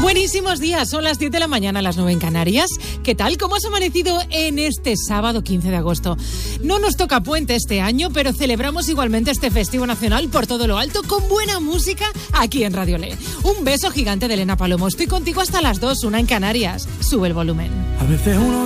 Buenísimos días, son las 10 de la mañana, las 9 en Canarias. ¿Qué tal? ¿Cómo has amanecido en este sábado 15 de agosto? No nos toca puente este año, pero celebramos igualmente este festivo nacional por todo lo alto con buena música aquí en Radio Le. Un beso gigante de Elena Palomo. Estoy contigo hasta las 2, 1 en Canarias. Sube el volumen. A veces uno